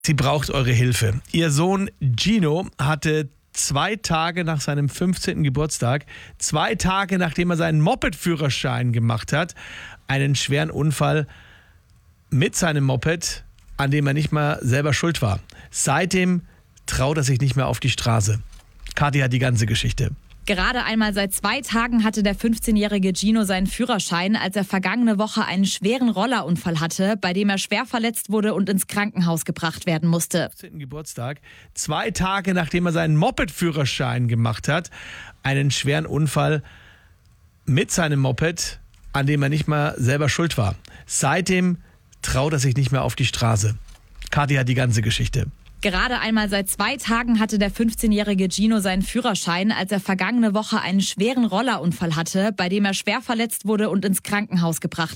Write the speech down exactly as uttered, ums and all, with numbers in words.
Sie braucht eure Hilfe. Ihr Sohn Gino hatte zwei Tage nach seinem fünfzehnten Geburtstag, zwei Tage nachdem er seinen Moped-Führerschein gemacht hat, einen schweren Unfall mit seinem Moped, an dem er nicht mal selber schuld war. Seitdem traut er sich nicht mehr auf die Straße. Kathi hat die ganze Geschichte. Gerade einmal seit zwei Tagen hatte der fünfzehnjährige Gino seinen Führerschein, als er vergangene Woche einen schweren Rollerunfall hatte, bei dem er schwer verletzt wurde und ins Krankenhaus gebracht werden musste. fünfzehnten Geburtstag, zwei Tage nachdem er seinen Moped-Führerschein gemacht hat, einen schweren Unfall mit seinem Moped, an dem er nicht mal selber schuld war. Seitdem traut er sich nicht mehr auf die Straße. Kathi hat die ganze Geschichte. Gerade einmal seit zwei Tagen hatte der fünfzehnjährige Gino seinen Führerschein, als er vergangene Woche einen schweren Rollerunfall hatte, bei dem er schwer verletzt wurde und ins Krankenhaus gebracht